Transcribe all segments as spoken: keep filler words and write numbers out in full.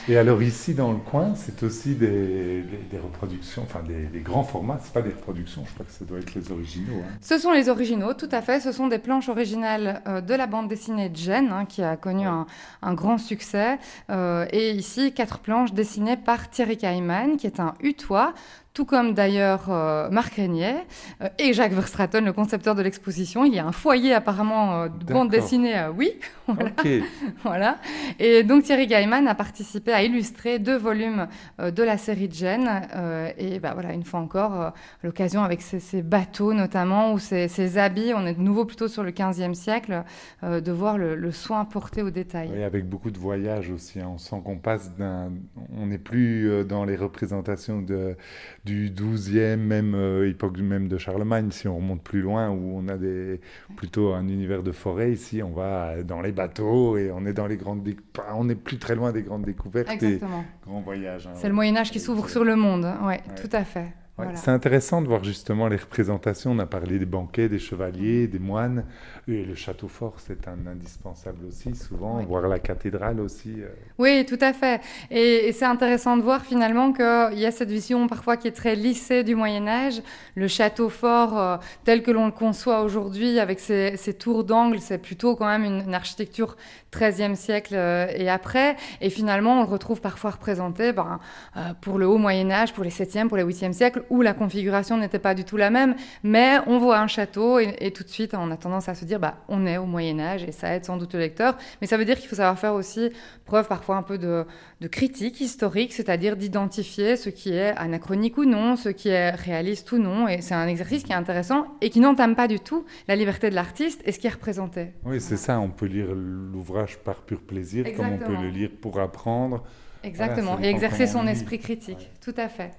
Et alors ici dans le coin, c'est aussi des, des, des reproductions, enfin des, des grands formats, c'est pas des reproductions, je crois que ça doit être les originaux. Hein. Ce sont les originaux, tout à fait. Ce sont des planches originales euh, de la bande dessinée Jen, hein, qui a connu un, un grand succès. Euh, et ici, quatre planches dessinées par Thierry Kaiman, qui est un Hutois, tout comme d'ailleurs euh, Marc Régnier euh, et Jacques Verstraeten, le concepteur de l'exposition. Il y a un foyer apparemment euh, de bande dessinée, euh, oui. Voilà. Okay. Voilà. Et donc Thierry Kaiman a participé à illustrer deux volumes euh, de la série Jen. Euh, et bah, voilà, une fois encore, euh, l'occasion avec ces, ces bateaux notamment, ou ces, ces habits, on est de nouveau plutôt sur le quinzième siècle, euh, de voir le, le soin porté au détail. Oui, avec beaucoup de voyages aussi. Hein. On sent qu'on passe d'un... On n'est plus euh, dans les représentations de... du douzième, même euh, époque même de Charlemagne, si on remonte plus loin, où on a des, plutôt un univers de forêt. Ici, on va dans les bateaux et on est dans les grandes dé... on n'est plus très loin des grandes découvertes. Exactement. Et grands voyages. Hein, c'est ouais. le Moyen-Âge qui s'ouvre sur le monde, ouais, ouais. Tout à fait. Ouais, voilà. C'est intéressant de voir justement les représentations. On a parlé des banquets, des chevaliers, des moines. Et le château fort, c'est un indispensable aussi, souvent. Ouais. Voir la cathédrale aussi. Euh... Oui, tout à fait. Et, et c'est intéressant de voir finalement qu'il y a cette vision parfois qui est très lissée du Moyen-Âge. Le château fort, euh, tel que l'on le conçoit aujourd'hui, avec ses, ses tours d'angle, c'est plutôt quand même une, une architecture treizième siècle euh, et après. Et finalement, on le retrouve parfois représenté ben, euh, pour le haut Moyen-Âge, pour les septième, pour les huitième siècles, où la configuration n'était pas du tout la même, mais on voit un château et, et tout de suite on a tendance à se dire bah, on est au Moyen-Âge et ça aide sans doute le lecteur, mais ça veut dire qu'il faut savoir faire aussi preuve parfois un peu de, de critique historique, c'est-à-dire d'identifier ce qui est anachronique ou non, ce qui est réaliste ou non, et c'est un exercice qui est intéressant et qui n'entame pas du tout la liberté de l'artiste et ce qui est représenté. Oui, c'est ça, on peut lire l'ouvrage par pur plaisir, Exactement. Comme on peut le lire pour apprendre. Exactement, voilà, et exercer son esprit critique, ouais. Tout à fait.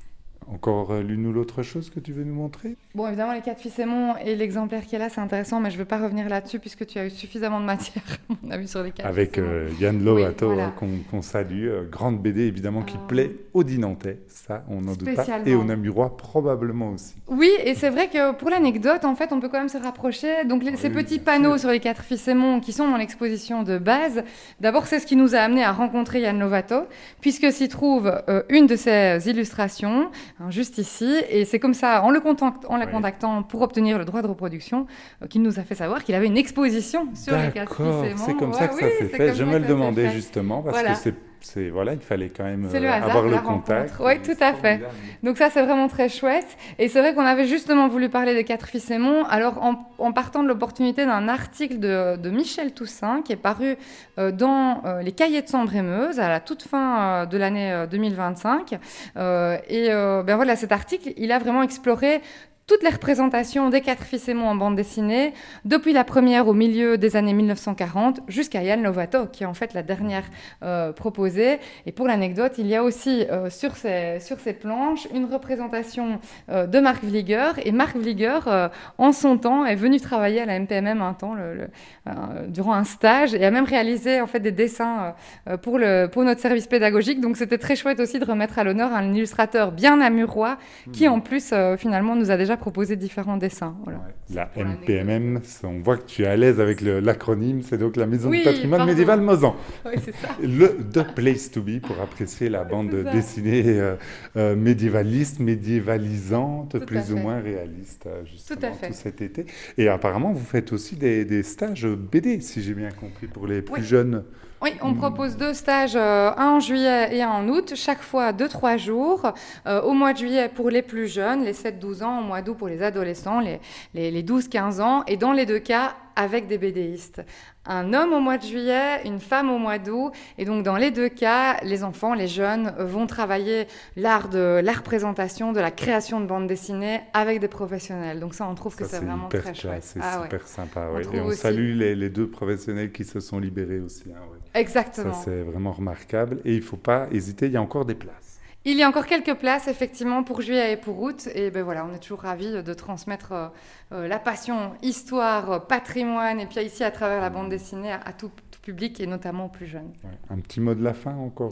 Encore l'une ou l'autre chose que tu veux nous montrer ? Bon, évidemment, les quatre fils Aymon et l'exemplaire qui est là, c'est intéressant, mais je ne veux pas revenir là-dessus puisque tu as eu suffisamment de matière, on a vu sur les quatre Avec euh, Yann Lovato, oui, voilà. hein, qu'on, qu'on salue. Euh, grande B D, évidemment, qui euh... plaît aux Dinantais, ça, on n'en doute pas, et aux Namurois, probablement aussi. Oui, et c'est vrai que pour l'anecdote, en fait, on peut quand même se rapprocher. Donc, les, oui, ces petits panneaux sûr. Sur les quatre fils Aymon qui sont dans l'exposition de base, d'abord, c'est ce qui nous a amené à rencontrer Yann Lovato, puisque s'y trouve euh, une de ses illustrations, hein, juste ici. Et c'est comme ça, en le contact, en la oui. contactant pour obtenir le droit de reproduction, euh, qu'il nous a fait savoir qu'il avait une exposition sur D'accord. les quatre fils Aymon. C'est comme ouais, ça que oui, ça s'est fait. Je me le demandais justement, parce voilà. que c'est, c'est, voilà, il fallait quand même c'est le euh, hasard, avoir le la contact. Oui, tout à fait. Donc ça, c'est vraiment très chouette. Et c'est vrai qu'on avait justement voulu parler des quatre fils Aymon, alors en, en partant de l'opportunité d'un article de, de Michel Toussaint, qui est paru euh, dans euh, les Cahiers de Sambre-et-Meuse, à la toute fin euh, de l'année euh, deux mille vingt-cinq. Euh, et euh, ben voilà, cet article, il a vraiment exploré toutes les représentations des quatre fils Aymon en bande dessinée, depuis la première au milieu des années mille neuf cent quarante jusqu'à Yann Lovato, qui est en fait la dernière euh, proposée. Et pour l'anecdote, il y a aussi euh, sur, ces, sur ces planches une représentation euh, de Marc Vlieger. Et Marc Vlieger, euh, en son temps, est venu travailler à la M P M M un temps, le, le, euh, durant un stage, et a même réalisé en fait, des dessins euh, pour, le, pour notre service pédagogique. Donc c'était très chouette aussi de remettre à l'honneur un illustrateur bien namurois, qui en plus, euh, finalement, nous a déjà proposer différents dessins. Voilà. Ouais. La M P M M, on voit que tu es à l'aise avec le, l'acronyme, c'est donc la Maison oui, du patrimoine pardon. médiéval Mozan. Oui, c'est ça. Le The Place to Be pour apprécier la bande dessinée euh, euh, médiévaliste, médiévalisante, tout plus ou moins réaliste, justement, tout, à fait. tout cet été. Et apparemment, vous faites aussi des, des stages B D, si j'ai bien compris, pour les plus oui. jeunes. Oui, on propose deux stages, euh, un en juillet et un en août, chaque fois deux trois jours. Euh, au mois de juillet pour les plus jeunes, les sept douze ans, au mois d'août pour les adolescents, les, les, les douze quinze ans, et dans les deux cas, avec des BDistes. Un homme au mois de juillet, une femme au mois d'août, et donc dans les deux cas, les enfants, les jeunes vont travailler l'art de la représentation, de la création de bande dessinée avec des professionnels. Donc ça, on trouve que ça, c'est, c'est vraiment très chouette. C'est ah, super ouais. sympa. Ouais. On et on aussi... salue les, les deux professionnels qui se sont libérés aussi. Hein, ouais. Exactement. Ça, c'est vraiment remarquable. Et il ne faut pas hésiter, il y a encore des places. Il y a encore quelques places, effectivement, pour juillet et pour août. Et ben voilà, on est toujours ravis de transmettre euh, euh, la passion, histoire, patrimoine, et puis ici, à travers la bande dessinée, à, à tout, tout public, et notamment aux plus jeunes. Ouais. Un petit mot de la fin encore ?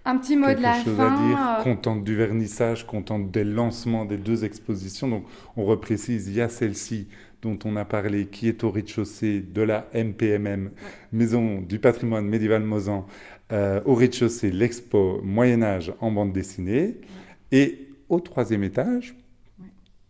Un petit mot de la Quelque chose fin. à dire, euh, contente du vernissage, contente des lancements des deux expositions. Donc, on reprécise, il y a celle-ci dont on a parlé, qui est au rez-de-chaussée de la M P M M, Ouais. Maison du patrimoine médiéval Mozan. Euh, au rez-de-chaussée, l'expo Moyen-Âge en bande dessinée. Et au troisième étage, Ouais.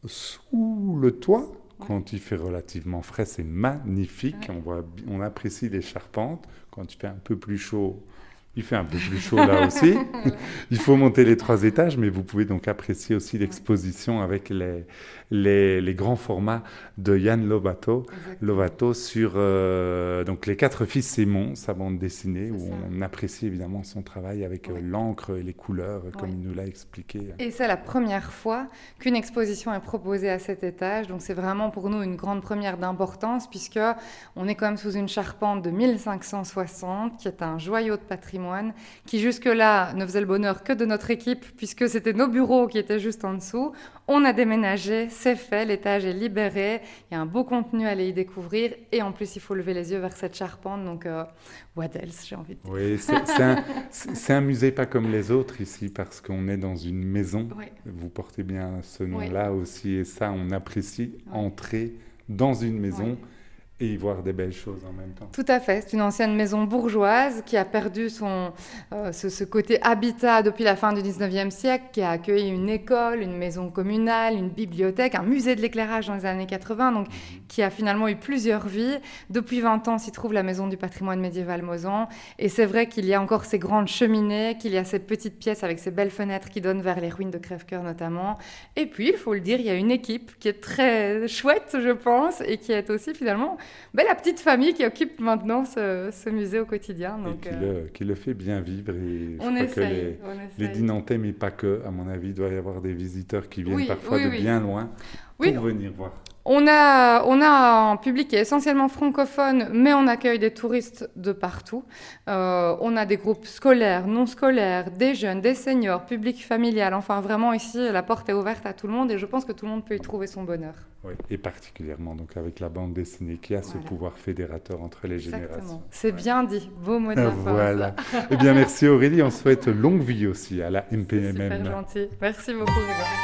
sous le toit, Ouais. quand il fait relativement frais, c'est magnifique. Ouais. On voit, on apprécie les charpentes. Quand il fait un peu plus chaud, il fait un peu plus chaud là aussi. Il faut monter les trois étages, mais vous pouvez donc apprécier aussi l'exposition avec les, les, les grands formats de Yann Lovato, Exactement. Lovato sur euh, donc les quatre fils Sémon, sa bande dessinée, C'est où ça. on apprécie évidemment son travail avec euh, Ouais. l'encre et les couleurs, comme Ouais. il nous l'a expliqué. Et c'est la première fois qu'une exposition est proposée à cet étage. Donc c'est vraiment pour nous une grande première d'importance puisque on est quand même sous une charpente de mille cinq cent soixante qui est un joyau de patrimoine qui jusque-là ne faisait le bonheur que de notre équipe puisque c'était nos bureaux qui étaient juste en dessous. On a déménagé, c'est fait, l'étage est libéré. Il y a un beau contenu à aller y découvrir et en plus il faut lever les yeux vers cette charpente. Donc euh, what else, j'ai envie de dire. Oui, c'est c'est un, c'est- c'est un musée pas comme les autres ici parce qu'on est dans une maison. Ouais. Vous portez bien ce Ouais. nom-là aussi et ça, on apprécie Ouais. entrer dans une maison Ouais. et y voir des belles choses en même temps. Tout à fait, c'est une ancienne maison bourgeoise qui a perdu son, euh, ce, ce côté habitat depuis la fin du dix-neuvième siècle, qui a accueilli une école, une maison communale, une bibliothèque, un musée de l'éclairage dans les années quatre-vingts, donc qui a finalement eu plusieurs vies. Depuis vingt ans s'y trouve la maison du patrimoine médiéval Mozan, et c'est vrai qu'il y a encore ces grandes cheminées, qu'il y a ces petites pièces avec ces belles fenêtres qui donnent vers les ruines de Crèvecoeur notamment. Et puis, il faut le dire, il y a une équipe qui est très chouette, je pense, et qui est aussi finalement ben, la petite famille qui occupe maintenant ce, ce musée au quotidien. Et Donc, qui, euh, le, qui le fait bien vivre. Et je on crois que essaye, les, on les essaye. Dinantais, mais pas que, à mon avis, il doit y avoir des visiteurs qui viennent Oui, parfois oui, de oui. bien loin Oui. pour venir voir. On a, on a un public qui est essentiellement francophone, mais on accueille des touristes de partout. Euh, on a des groupes scolaires, non scolaires, des jeunes, des seniors, public familial. Enfin, vraiment, ici, la porte est ouverte à tout le monde et je pense que tout le monde peut y trouver son bonheur. Oui, et particulièrement donc avec la bande dessinée qui a ce Voilà. pouvoir fédérateur entre les générations. Exactement. C'est Ouais. bien dit. Beau mot de la fin. Voilà. Eh bien, merci Aurélie. On souhaite longue vie aussi à la C'est M P M M. super gentil. Merci beaucoup, Grégory.